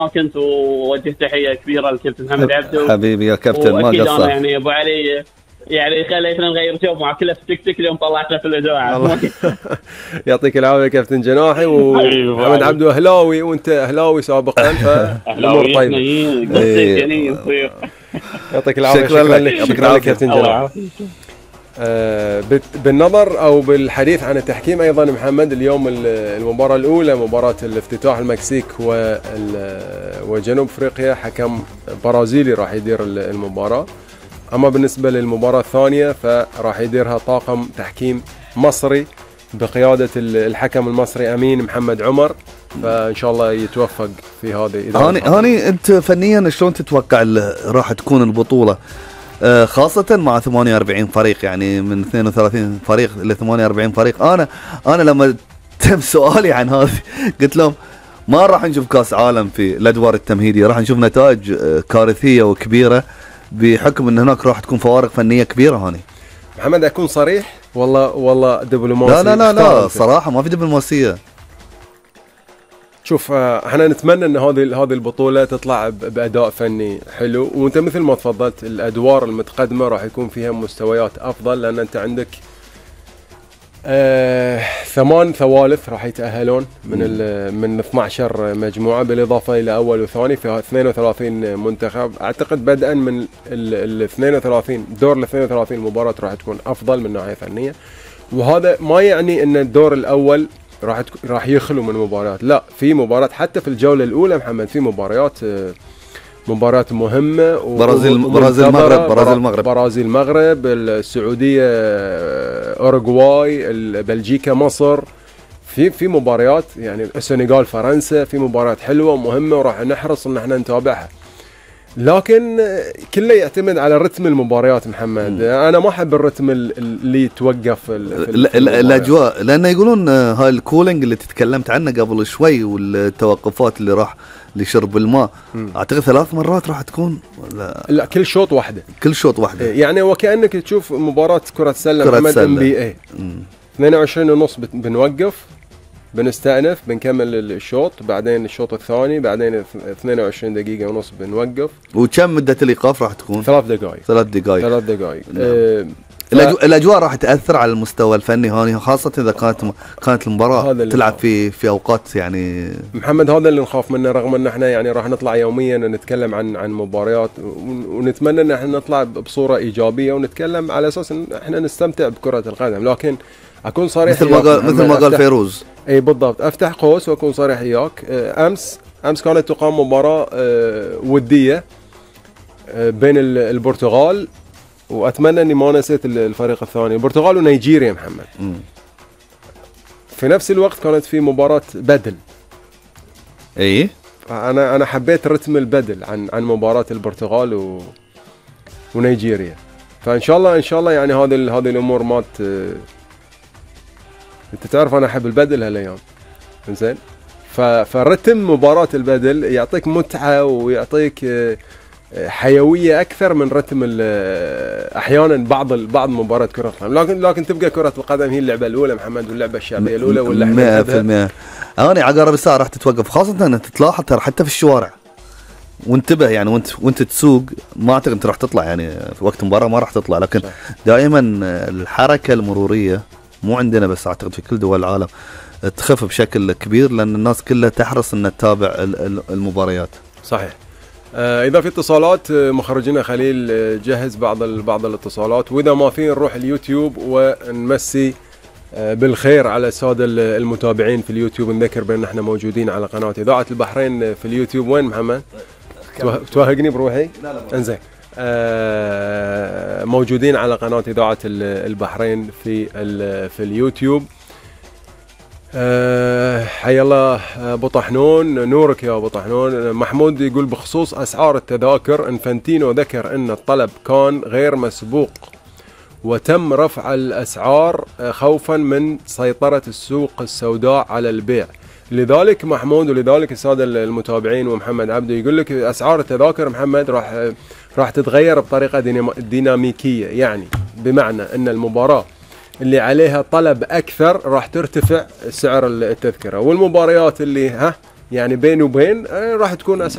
كنت، ووجه تحيه كبيره للكابتن محمد عبده. حبيبي يا كابتن، ما واكيد قصر. انا يعني ابو علي يعني خليتنا نغير جو مع كله في تيك توك اليوم، طلعتنا في الاذاعه. يعطيك العافيه كابتن جناحي. ومحمد عبده اهلاوي وانت اهلاوي سابقا، فالامور طيبه. يعطيك العافيه. شكرا لك. شكرا لك كابتن جناحي. بالنظر او بالحديث عن التحكيم ايضا محمد، اليوم المباراه الاولى مباراه الافتتاح المكسيك وجنوب افريقيا، حكم برازيلي راح يدير المباراه. اما بالنسبه للمباراه الثانيه فراح يديرها طاقم تحكيم مصري بقياده الحكم المصري امين محمد عمر، فان شاء الله يتوفق في هذه. هاني انت فنيا شلون تتوقع راح تكون البطوله، خاصة مع 48 فريق، يعني من 32 فريق إلى 48 فريق. أنا لما تم سؤالي عن هذه قلت لهم ما راح نشوف كاس عالم في الأدوار التمهيدية، راح نشوف نتائج كارثية وكبيرة بحكم أن هناك راح تكون فوارق فنية كبيرة. هاني محمد أكون صريح، والله دبلوماسي. لا صراحة ما في دبلوماسية. شوف احنا نتمنى ان هذه البطوله تطلع باداء فني حلو، وانت مثل ما تفضلت الادوار المتقدمه راح يكون فيها مستويات افضل، لان انت عندك 8 ثوالث راح يتاهلون من 12 مجموعه، بالاضافه الى اول وثاني في 32 منتخب. اعتقد بدءا من ال 32 دور ال 32 مباراه راح تكون افضل من ناحيه فنيه، وهذا ما يعني ان الدور الاول راح يخلو من مباريات. لا، في مباراة حتى في الجولة الأولى محمد، في مباريات مهمة. برازيل المغرب، السعودية أوروغواي، بلجيكا مصر، في مباريات يعني السنغال فرنسا، في مباريات حلوة ومهمة وراح نحرص ان احنا نتابعها. لكن كله يعتمد على رتم المباريات محمد. انا ما احب الرتم اللي يتوقف الاجواء، لان يقولون هاي الكولينج اللي تتكلمت عنه قبل شوي والتوقفات اللي راح لشرب الماء، اعتقد 3 مرات راح تكون. لا كل شوط واحده. يعني وكانك تشوف مباراه كره سله محمد NBA 22:30 بنوقف، بنستأنف، بنكمل الشوط، بعدين الشوط الثاني، بعدين 22 دقيقة ونص بنوقف. وكم مدة الإيقاف راح تكون؟ 3 دقائق. الأجواء راح تأثر على المستوى الفني هاني، خاصة إذا كانت المباراة تلعب في أوقات يعني. محمد هذا اللي نخاف منه، رغم أن احنا يعني راح نطلع يوميا نتكلم عن مباريات، ونتمنى أن احنا نطلع بصورة إيجابية ونتكلم على أساس أن احنا نستمتع بكرة القدم. لكن أكون صريح مثل ما قال فيروز. اي بالضبط، افتح قوس واكون صريح وياك. امس كانت تقام مباراه وديه بين البرتغال، واتمنى اني ما نسيت الفريق الثاني، البرتغال ونيجيريا محمد. في نفس الوقت كانت في مباراه بدل. اي انا حبيت رتم البدل عن مباراه البرتغال ونيجيريا. فان شاء الله يعني هذه الامور ما انت تعرف انا احب البدل هالايام، زين. فرتم مباراة البدل يعطيك متعة ويعطيك حيوية اكثر من رتم احيانا بعض مباراة كرة القدم. لكن تبقى كرة القدم هي اللعبة الاولى محمد، واللعبة الشعبية الاولى، ولا 100%. انا عقارب الساعة راح تتوقف، خاصة انك تلاحظ ترى حتى في الشوارع، وانتبه يعني وانت تسوق، ما اعتقد انت راح تطلع يعني في وقت مباراة ما راح تطلع، لكن دائما الحركة المرورية مو عندنا بس، اعتقد في كل دول العالم تخف بشكل كبير، لان الناس كلها تحرص ان تتابع المباريات. صحيح. اذا في اتصالات مخرجنا خليل جهز بعض الاتصالات، واذا ما في نروح اليوتيوب ونمسي بالخير على الساده المتابعين في اليوتيوب. نذكر بان احنا موجودين على قناه اذاعه البحرين في اليوتيوب. وين محمد؟ توهقني بروحي؟ انزين. موجودين على قناة إذاعة البحرين في اليوتيوب. حيا الله أبو طحنون، نورك يا أبو طحنون. محمود يقول بخصوص أسعار التذاكر، انفانتينو ذكر أن الطلب كان غير مسبوق وتم رفع الأسعار خوفا من سيطرة السوق السوداء على البيع. لذلك محمود ولذلك السادة المتابعين ومحمد عبده يقول لك أسعار التذاكر محمد راح تتغير بطريقة ديناميكية، يعني بمعنى أن المباراة اللي عليها طلب أكثر راح ترتفع سعر التذكرة، والمباريات اللي يعني بين وبين راح تكون